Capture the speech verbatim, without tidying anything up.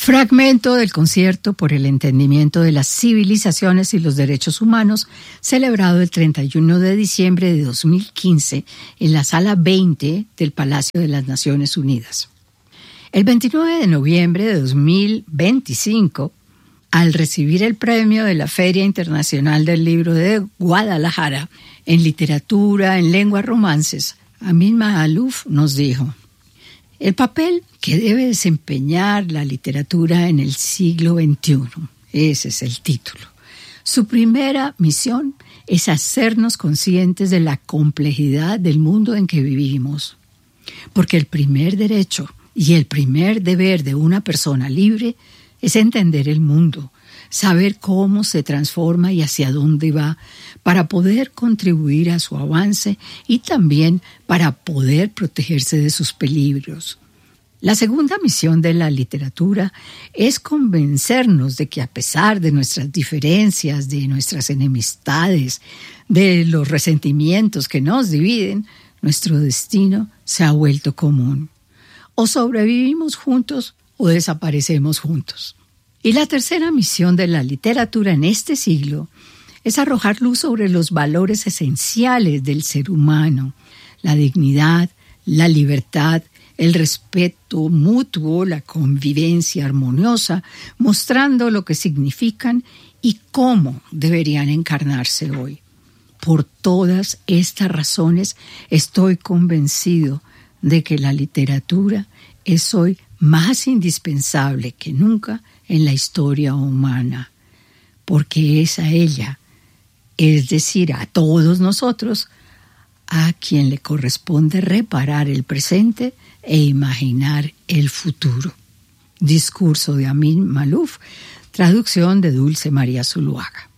Fragmento del concierto por el entendimiento de las civilizaciones y los derechos humanos, celebrado el treinta y uno de diciembre de dos mil quince en la Sala veinte del Palacio de las Naciones Unidas. El veintinueve de noviembre de dos mil veinticinco, al recibir el premio de la Feria Internacional del Libro de Guadalajara en literatura en lenguas romances, Amin Maalouf nos dijo: el papel que debe desempeñar la literatura en el siglo veintiuno, ese es el título. Su primera misión es hacernos conscientes de la complejidad del mundo en que vivimos. Porque el primer derecho y el primer deber de una persona libre es entender el mundo, saber cómo se transforma y hacia dónde va, para poder contribuir a su avance y también para poder protegerse de sus peligros. La segunda misión de la literatura es convencernos de que a pesar de nuestras diferencias, de nuestras enemistades, de los resentimientos que nos dividen, nuestro destino se ha vuelto común. O sobrevivimos juntos o desaparecemos juntos. Y la tercera misión de la literatura en este siglo es arrojar luz sobre los valores esenciales del ser humano: la dignidad, la libertad, el respeto mutuo, la convivencia armoniosa, mostrando lo que significan y cómo deberían encarnarse hoy. Por todas estas razones estoy convencido de que la literatura es hoy más indispensable que nunca en la historia humana, porque es a ella, es decir, a todos nosotros, a quien le corresponde reparar el presente e imaginar el futuro. Discurso de Amin Maalouf, traducción de Dulce María Zuluaga.